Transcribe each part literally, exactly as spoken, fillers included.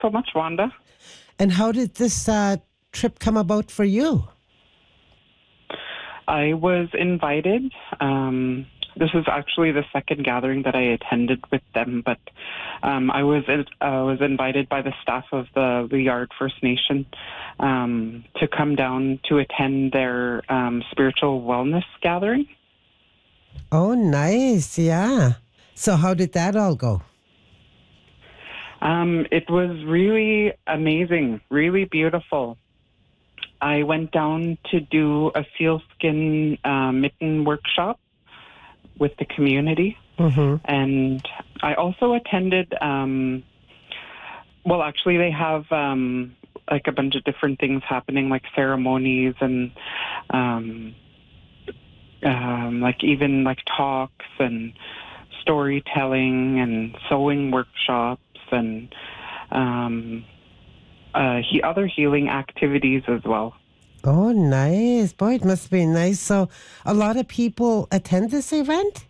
so much, Wanda. And how did this uh, trip come about for you? I was invited. Um, this is actually the second gathering that I attended with them, but um, I was uh, was invited by the staff of the Liard First Nation um, to come down to attend their um, spiritual wellness gathering. Oh, nice. Yeah. So how did that all go? Um, it was really amazing, really beautiful. I went down to do a sealskin uh, mitten workshop with the community. Mm-hmm. And I also attended, um, well, actually, they have um, like a bunch of different things happening, like ceremonies and um, um, like even like talks and storytelling and sewing workshops and um, uh, he, other healing activities as well. Oh, nice. Boy, it must be nice. So a lot of people attend this event?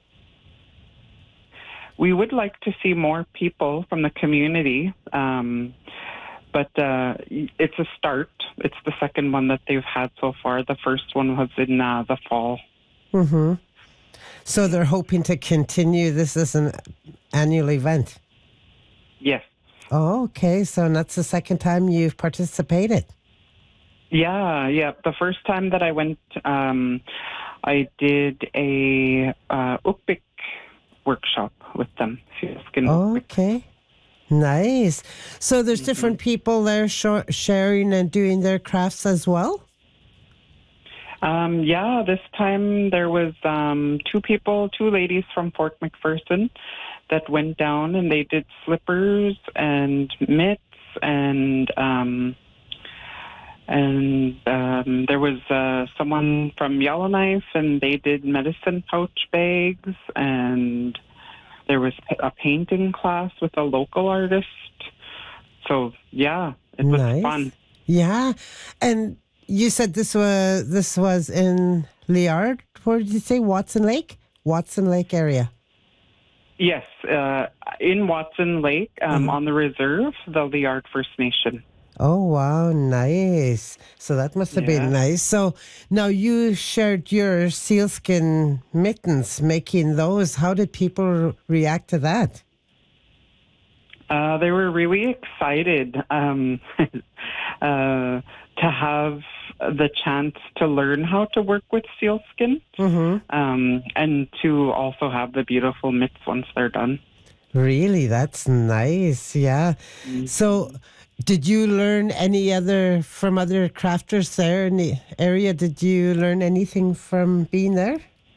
We would like to see more people from the community, um, but uh, it's a start. It's the second one that they've had so far. The first one was in uh, the fall. Mm-hmm. So they're hoping to continue this as an annual event? Yes. Oh, okay. So that's the second time you've participated? Yeah, yeah. The first time that I went, um, I did a uh, Ukpik workshop with them. Sealskin Oh, Ukpik. okay. Nice. So there's mm-hmm. different people there sh- sharing and doing their crafts as well? Um, yeah, this time there was um, two people, two ladies from Fort McPherson that went down and they did slippers and mitts and um, and um, there was uh, someone from Yellowknife and they did medicine pouch bags, and there was a painting class with a local artist. So yeah, it was nice. fun. Yeah, and you said this was this was in Liard. Where did you say? Watson Lake? Watson Lake area. Yes, uh, in Watson Lake, um, mm-hmm. on the reserve, the Liard First Nation. Oh, wow, nice. So that must have yeah. been nice. So now you shared your sealskin mittens, making those. How did people react to that? Uh, they were really excited um, uh, to have the chance to learn how to work with sealskin, mm-hmm. um, and to also have the beautiful mitts once they're done. Really? That's nice. Yeah. Mm-hmm. So did you learn any other from other crafters there in the area? Did you learn anything from being there?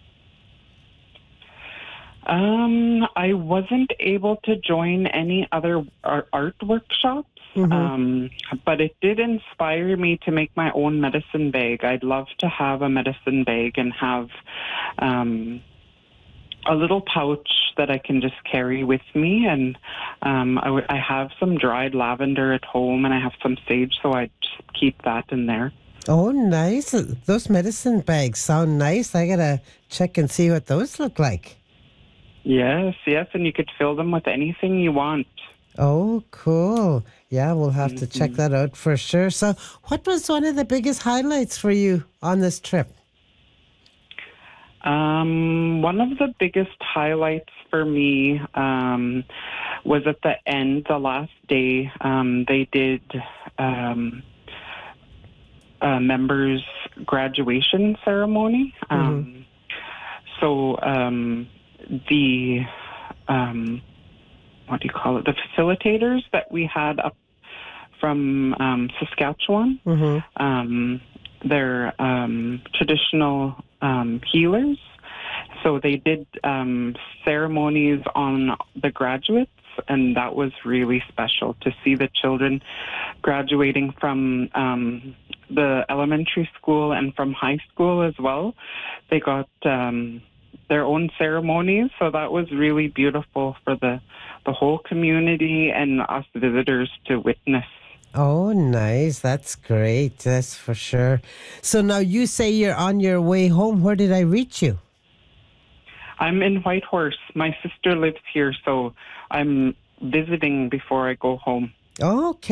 Um, I wasn't able to join any other art workshops, mm-hmm. um, but it did inspire me to make my own medicine bag. I'd love to have a medicine bag and have um, a little pouch that I can just carry with me. And um, I, w- I have some dried lavender at home, and I have some sage, so I just keep that in there. Oh, nice. Those medicine bags sound nice. I got to check and see what those look like. Yes, yes, and you could fill them with anything you want. Oh, cool. Yeah, we'll have mm-hmm. to check that out for sure. So what was one of the biggest highlights for you on this trip? Um, one of the biggest highlights for me um, was at the end, the last day, um, they did um, a members' graduation ceremony. Mm-hmm. Um, so... Um, the, um, what do you call it, the facilitators that we had up from um, Saskatchewan, mm-hmm. um, they're um, traditional um, healers. So they did um, ceremonies on the graduates, and that was really special to see the children graduating from um, the elementary school and from high school as well. They got... Um, their own ceremonies, so that was really beautiful for the the whole community and us visitors to witness. Oh, nice. That's great. That's for sure. So now you say you're on your way home. Where did I reach you? I'm in Whitehorse. My sister lives here, so I'm visiting before I go home. Oh, okay.